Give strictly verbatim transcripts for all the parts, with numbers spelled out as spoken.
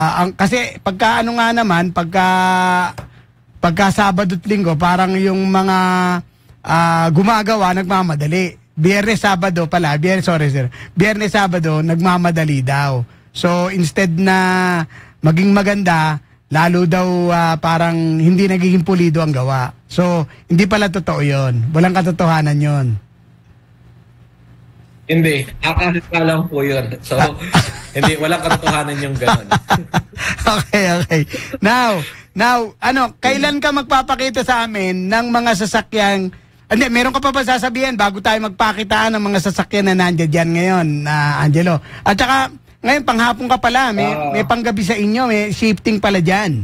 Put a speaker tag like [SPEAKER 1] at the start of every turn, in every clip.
[SPEAKER 1] Ah, ang, kasi pagka ano nga naman, pagka, pagka Sabado at Linggo, parang yung mga ah, gumagawa, nagmamadali. Biyernes, Sabado pala, Biyernes, sorry sir, Biyernes, Sabado, nagmamadali daw. So instead na maging maganda, lalo daw ah, parang hindi nagiging pulido ang gawa. So hindi pala totoo yun. Walang katotohanan yun.
[SPEAKER 2] Hindi, akala lang po yun. So, hindi, walang katotohanan yung gano'n.
[SPEAKER 1] Okay, okay. Now, now, ano, kailan ka magpapakita sa amin ng mga sasakyang, hindi, meron ka pa ba sasabihin bago tayo magpakitaan ng mga sasakyan na nandiyan dyan ngayon, na Angelo? At saka, ngayon, panghapon ka pala, may,
[SPEAKER 2] Uh,
[SPEAKER 1] may panggabi sa inyo, may shifting pala dyan.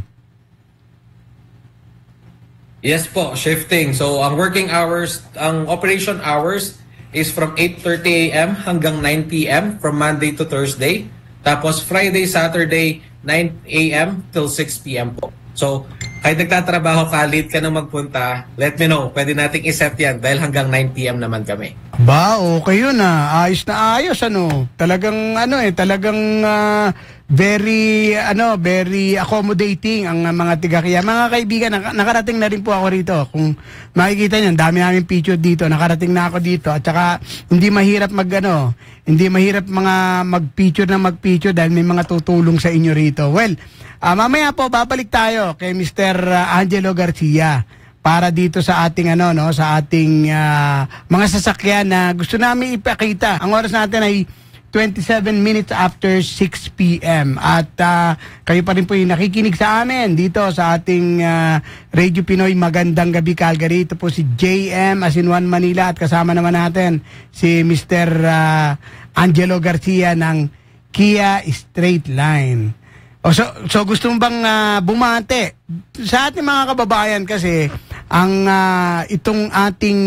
[SPEAKER 2] Yes po, shifting. So, ang working hours, ang operation hours is from eight thirty a m hanggang nine p m from Monday to Thursday. Tapos Friday, Saturday, nine a m till six p m po. So, kahit nagtatrabaho ka, late ka na magpunta, let me know. Pwede nating iset yan dahil hanggang nine p m naman kami.
[SPEAKER 1] Ba, okay yun ah. Ayos na ayos, ano. Talagang, ano eh, talagang ah, very, ano, very accommodating ang ah, mga tiga kaya. Mga kaibigan, nak- nakarating na rin po ako rito. Kung makikita niyo, dami namin picture dito. Nakarating na ako dito. At saka, hindi mahirap mag, ano, hindi mahirap mga mag-picture na mag-picture dahil may mga tutulong sa inyo rito. Well, ah, mamaya po, babalik tayo kay Mister Angelo Garcia para dito sa ating ano no sa ating ah, mga sasakyan na gusto namin ipakita. Ang oras natin ay twenty-seven minutes after six p m at ah, kayo pa rin po yung nakikinig sa amin dito sa ating ah, Radio Pinoy Magandang Gabi Calgary. Ito po si J M as in One Manila at kasama naman natin si Mister ah, Angelo Garcia ng Kia Straight Line. O so, so gusto mo bang ah, bumate sa ating mga kababayan kasi ang ah, itong ating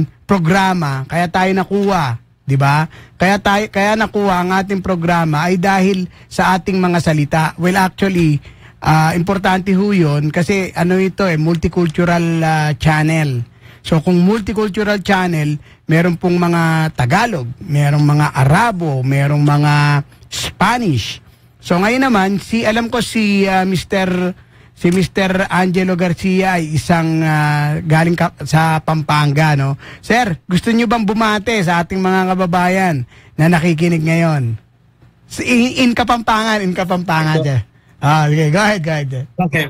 [SPEAKER 1] programa kaya tayo nakuha, 'di ba? Kaya tayo kaya nakuha ang ating programa ay dahil sa ating mga salita. Well, actually, ah, importante ho 'yun kasi ano ito eh multicultural ah, channel. So kung multicultural channel, meron pong mga Tagalog, merong mga Arabo, merong mga Spanish. So ngayon naman, si alam ko si uh, Mister si Mister Angelo Garcia ay isang uh, galing ka, sa Pampanga, no? Sir, gusto niyo bang bumate sa ating mga kababayan na nakikinig ngayon? In, in Kapampangan, in Kapampangan. Ah, okay, go ahead, go ahead.
[SPEAKER 2] Okay.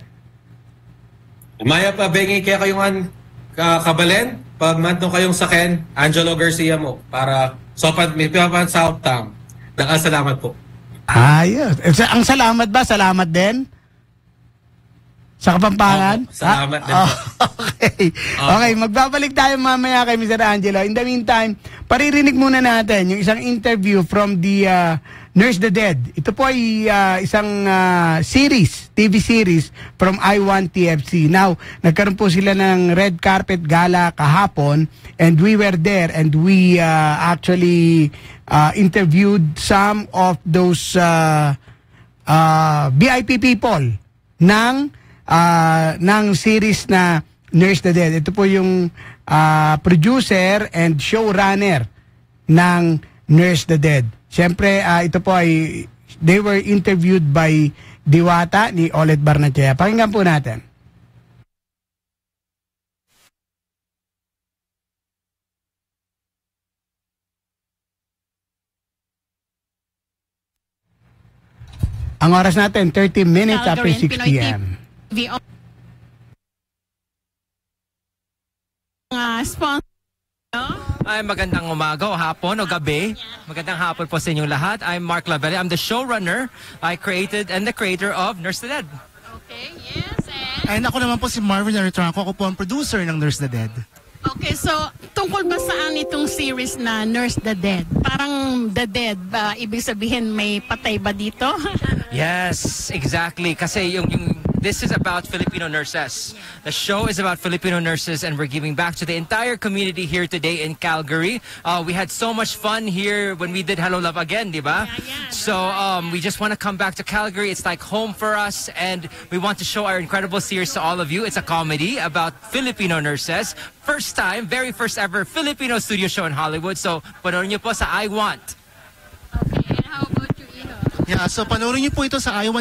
[SPEAKER 2] Maya pa, bengi kaya kayong uh, kabalen, pag mantong kayong saken, Angelo Garcia mo, para sopan, may pipapan sa outtam. Nakasalamat po.
[SPEAKER 1] Ayos. Eh, sa- ang salamat ba? Salamat din? Sa Kapampangan?
[SPEAKER 2] Oo, salamat din.
[SPEAKER 1] Ah, okay.
[SPEAKER 2] Oo.
[SPEAKER 1] Okay, magbabalik tayo mamaya kay Mister Angelo. In the meantime, paririnig muna natin yung isang interview from the uh, Nurse the Dead. Ito po ay uh, isang uh, series, T V series from I one T F C. Now, nagkaroon po sila ng red carpet gala kahapon and we were there and we uh, actually uh, interviewed some of those uh, uh, V I P people ng uh, ng series na Nurse the Dead. Ito po yung uh, producer and showrunner ng Nurse the Dead. Siyempre, uh, ito po ay they were interviewed by Diwata ni Olet Barnechea. Pakinggan po natin. Ang oras natin, thirty minutes after six p m
[SPEAKER 3] Uh, sponsor.
[SPEAKER 4] Ay, magandang umaga o hapon o gabi. Magandang hapon po sa inyong lahat. I'm Mark Lavelle. I'm the showrunner. I created and the creator of Nurse the Dead.
[SPEAKER 3] Okay, yes. And,
[SPEAKER 5] And ako naman po si Marvin Artranco. Ako po ang producer ng Nurse the Dead.
[SPEAKER 3] okay, so tungkol ba saan itong series na Nurse the Dead? Parang The Dead ba? Ibig sabihin may patay ba dito?
[SPEAKER 4] Yes, exactly. Kasi yung, yung this is about Filipino nurses. The show is about Filipino nurses and we're giving back to the entire community here today in Calgary. Uh, we had so much fun here when we did Hello Love Again, di ba?
[SPEAKER 3] Yeah, yeah.
[SPEAKER 4] So um, we just want to come back to Calgary. It's like home for us and we want to show our incredible series to all of you. It's a comedy about Filipino nurses. First time, very first ever Filipino studio show in Hollywood. So panoorin niyo po sa I Want.
[SPEAKER 3] Okay, and how about you, Ino?
[SPEAKER 5] Yeah, so panoorin niyo po ito sa I one